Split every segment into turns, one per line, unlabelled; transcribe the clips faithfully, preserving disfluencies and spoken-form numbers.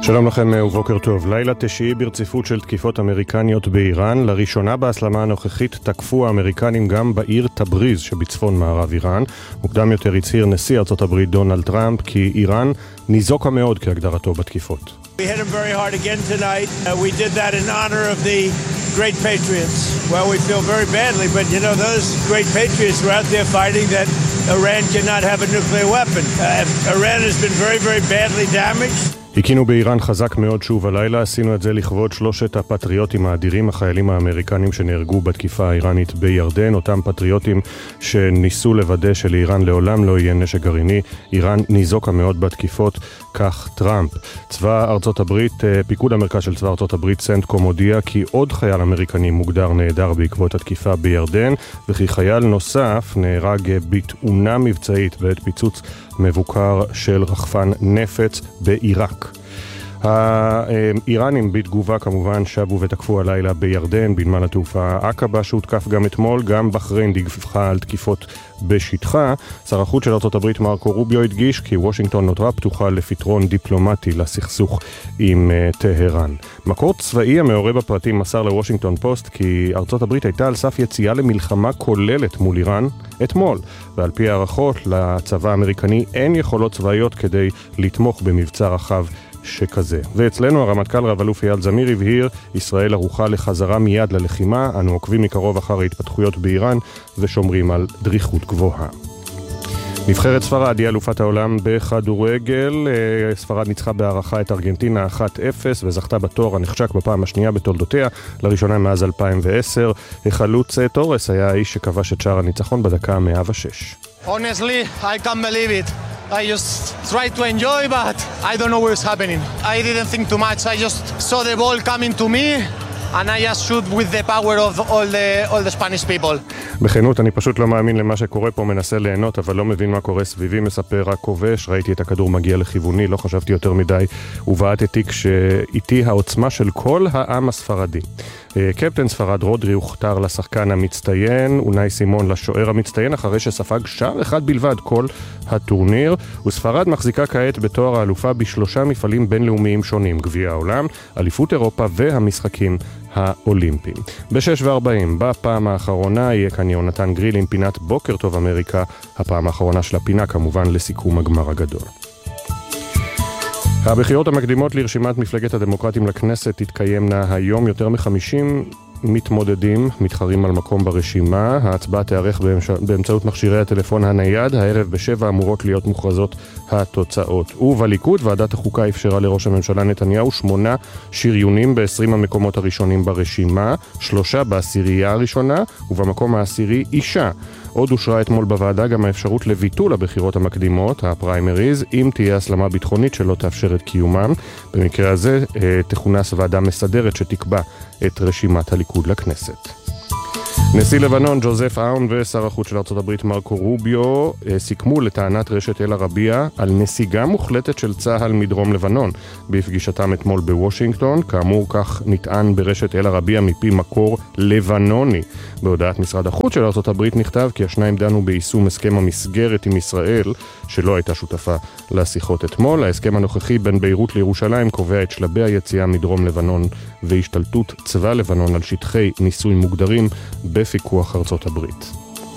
שלום לכם ובוקר טוב. לילה תשיעי ברציפות של תקיפות אמריקניות באיראן. לראשונה בהסלמה הנוכחית תקפו האמריקנים גם בעיר תבריז שבצפון מערב איראן. מוקדם יותר הצהיר נשיא ארצות הברית דונלד טראמפ כי איראן ניזוקה מאוד כהגדרתו בתקיפות.
We hit them very hard again tonight. Uh, we did that in honor of the great patriots. Well, we feel very badly, but you know, those great patriots were out there fighting that Iran cannot have a nuclear weapon. Uh, Iran has been very, very badly damaged.
הקינו באיראן חזק מאוד שוב הלילה, עשינו את זה לכבוד שלושת הפטריוטים האדירים, החיילים האמריקנים שנהרגו בתקיפה האיראנית בירדן, אותם פטריוטים שניסו לוודא שלאיראן לעולם לא יהיה נשק גרעיני. איראן ניזוקה מאוד בתקיפות, כך טראמפ. צבא ארצות הברית, פיקוד המרכז של צבא ארצות הברית סנטקום הודיע כי עוד חייל אמריקני מוגדר נהדר בעקבות התקיפה בירדן, וכי חייל נוסף נהרג בתאונה מבצעית בעת פיצוץ מבוקר של רחפן נפץ בעיראק. האיראנים בתגובה כמובן שבו ותקפו הלילה בירדן, בנמל התעופה עקבה שהותקף גם אתמול, גם בחריין דיווחה על תקיפות בשטחה. שר החוץ של ארצות הברית מרקו רוביו הדגיש כי וושינגטון נותרה פתוחה לפתרון דיפלומטי לסכסוך עם uh, טהרן. מקור צבאי המעורה בפרטים מסר לוושינגטון פוסט כי ארצות הברית הייתה על סף יציאה למלחמה כוללת מול איראן אתמול, ועל פי הערכות לצבא האמריקני אין יכולות צבאיות כדי לתמוך במבצע רחב שכזה. ואצלנו הרמטכ"ל רב אלוף אייל זמיר הבהיר, ישראל ערוכה לחזרה מיד ללחימה, אנו עוקבים מקרוב אחר ההתפתחויות באיראן ושומרים על דריכות גבוהה. נבחרת ספרד היא אלופת העולם בכדורגל. ספרד ניצחה בהערכה את ארגנטינה אחת אפס וזכתה בתואר הנחשק בפעם השנייה בתולדותיה, לראשונה מאז אלפיים ועשר. החלוץ טורס היה האיש שכבש את שער הניצחון בדקה מאה ושש.
Honestly, I can't believe it. I just tried to enjoy, but I don't know what's happening. I didn't think too much. I just saw the ball coming to me, and I just shoot with the power of all the all the Spanish people.
בכנות, אני פשוט לא מאמין למה שקורה פה, מנסה ליהנות, אבל לא מבין מה קורה סביבי, מספר רק כובש, ראיתי את הכדור מגיע לכיווני, לא חשבתי יותר מדי, ובעטתי כשאיתי העוצמה של כל העם הספרדי. קפטן ספרד רודרי הוכתר לשחקן המצטיין, אונאי סימון לשוער המצטיין, אחרי שספג שער אחד בלבד כל הטורניר, וספרד מחזיקה כעת בתואר האלופה בשלושה מפעלים בינלאומיים שונים, גביע העולם, אליפות אירופה והמשחקים האולימפיים. ב-שש וארבעים, בפעם האחרונה, יהיה כאן יונתן גריל עם פינת בוקר טוב אמריקה, הפעם האחרונה של הפינה כמובן לסיכום הגמר הגדול. הבחירות המקדימות לרשימת מפלגת הדמוקרטים לכנסת תתקיימנה היום. יותר מחמישים מתמודדים מתחרים על מקום ברשימה. ההצבעה תארך באמצעות מכשירי הטלפון הנייד. הערב בשבע אמורות להיות מוכרזות התוצאות. ובליכוד ועדת החוקה אפשרה לראש הממשלה נתניהו שמונה שריונים ב-עשרים המקומות הראשונים ברשימה, שלושה בעשירייה הראשונה ובמקום העשירי אישה. עוד אושרה אתמול בוועדה גם האפשרות לביטול הבחירות המקדימות, הפריימריז, אם תהיה הסלמה ביטחונית שלא תאפשר את קיומם. במקרה הזה תכונס ועדה מסדרת שתקבע את רשימת הליכוד לכנסת. נשיא לבנון ג'וזף אאון ושר החוץ של ארצות הברית מרקו רוביו סיכמו לטענת רשת אל ערבייה על נסיגה מוחלטת של צה"ל מדרום לבנון בפגישתם אתמול בוושינגטון. כאמור, כך נטען ברשת אל ערבייה מפי מקור לבנוני. בהודעת משרד החוץ של ארצות הברית נכתב כי השניים דנו ביישום הסכם המסגרת עם ישראל שלא הייתה שותפה לשיחות אתמול. ההסכם הנוכחי בין ביירות לירושלים קובע את שלבי היציאה מדרום לבנון והשתלטות צבא לבנון על שטחי ניסוי מוגדרים בפיקוח ארצות הברית.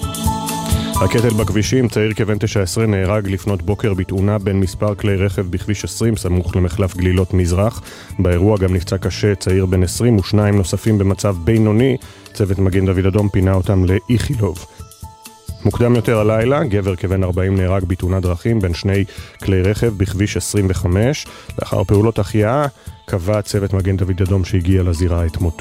הקטל בכבישים, צעיר כבן תשע עשרה נהרג לפנות בוקר בתאונה בין מספר כלי רכב בכביש עשרים סמוך למחלף גלילות מזרח. באירוע גם נפצע קשה צעיר בן עשרים ושניים נוספים במצב בינוני. צוות מגן דוד אדום פינה אותם לאיכילוב. מוקדם יותר הלילה, גבר כבן ארבעים נהרג בתאונת דרכים בין שני כלי רכב בכביש עשרים וחמש. לאחר פעולות החייאה קבע צוות מגן דוד אדום שהגיע לזירה את מותו.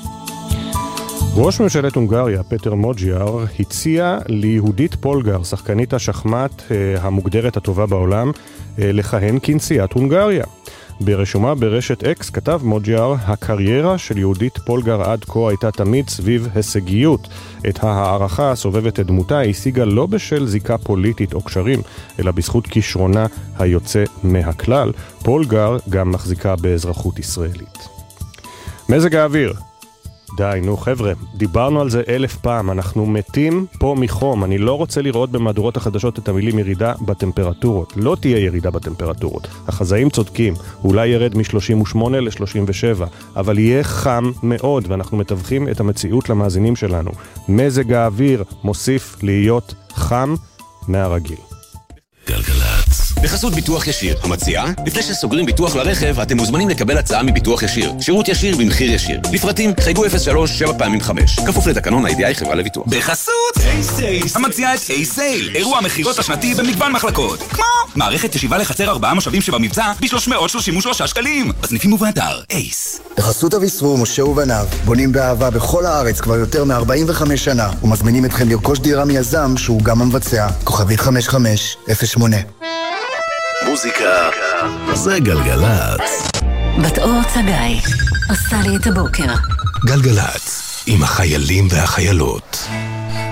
ראש ממשלת הונגריה, פטר מוג'יאר, הציע ליהודית פולגר, שחקנית השחמט המוגדרת הטובה בעולם, לכהן כנשיאת הונגריה. ברשומה ברשת אקס כתב מוג'יאר, הקריירה של יהודית פולגר עד כה הייתה תמיד סביב הישגיות. את הערכה הסובבת את דמותה השיגה לא בשל זיקה פוליטית או קשרים, אלא בזכות כישרונה היוצא מהכלל. פולגר גם מחזיקה באזרחות ישראלית. מזג האוויר די, נו חבר'ה, דיברנו על זה אלף פעם, אנחנו מתים פה מחום, אני לא רוצה לראות במהדורות החדשות את המילים ירידה בטמפרטורות, לא תהיה ירידה בטמפרטורות, החזאים צודקים, אולי ירד מ-שלושים ושמונה ל-שלושים ושבע, אבל יהיה חם מאוד, ואנחנו מתווכים את המציאות למאזינים שלנו. מזג האוויר מוסיף להיות חם מהרגיל.
גלגלצ. בחסות ביטוח ישיר, המציעה, לפני שסוגרים ביטוח לרכב, אתם מוזמנים לקבל הצעה מביטוח ישיר. שירות ישיר במחיר ישיר. לפרטים, חייגו אפס שלוש שבע פעמים חמש. כפוף לתקנון ה-איי די איי חברה לביטוח.
בחסות A-Sale, המציעה את A-Sale, אירוע מחירות השנתי במגוון מחלקות. כמו מערכת ישיבה לחצר ארבעה מושבים שבמבצע ב-שלוש מאות שלושים ושלושה שקלים. בסניפים ובאתר, אייס.
בחסות אביסרו, משה ובניו, בונים באהבה בכל הארץ כבר יותר מ-ארבעים וחמש שנה, ומזמינים אתכם לרכוש דירה מיזם שהוא גם המבצע. כוכבית חמש חמש אפס שמונה.
מוזיקה זה גלגלצ.
בת אור צגאי עושה לי את הבוקר.
גלגלצ עם החיילים והחיילות.